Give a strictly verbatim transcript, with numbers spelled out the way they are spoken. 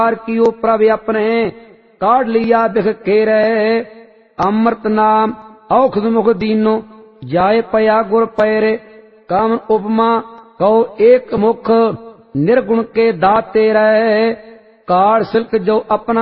कियो प्रभ अपने काढ़ लिया बिख केरे। अमृत नाम औखद मुख दीनो जाय पया गुर पैरे। काम उपमा कहो एक मुख निर्गुण के दाते रहे। काढ़ सिल्क जो अपना